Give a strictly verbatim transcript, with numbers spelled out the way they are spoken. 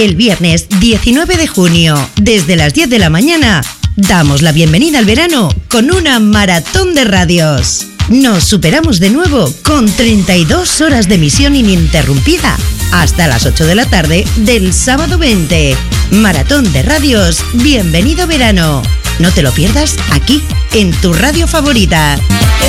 El viernes diecinueve de junio, desde las diez de la mañana, damos la bienvenida al verano con una maratón de radios. Nos superamos de nuevo con treinta y dos horas de emisión ininterrumpida hasta las ocho de la tarde del sábado veinte. Maratón de radios, bienvenido verano. No te lo pierdas aquí, en tu radio favorita.